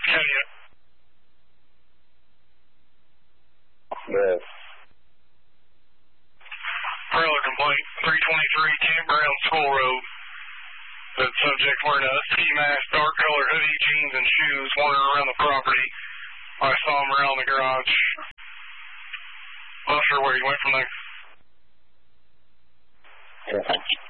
Yeah. Yes. Trailer complaint, 323 Campground School Road. The subject wearing a ski mask, dark color hoodie, jeans, and shoes, wandering around the property. I saw him around the garage. Not sure where he went from there. Yeah.